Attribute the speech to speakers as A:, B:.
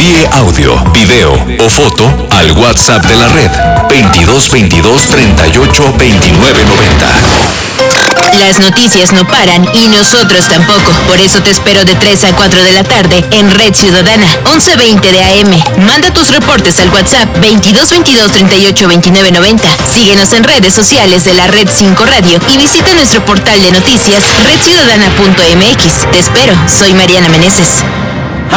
A: Envíe audio, video o foto al WhatsApp de la red 22 22 38 29 90.
B: Las noticias no paran y nosotros tampoco. Por eso te espero de 3 a 4 de la tarde en Red Ciudadana, 11:20 de AM. Manda tus reportes al WhatsApp 22 22 38 29 90. Síguenos en redes sociales de la Red 5 Radio y visita nuestro portal de noticias redciudadana.mx. Te espero, soy Mariana Meneses.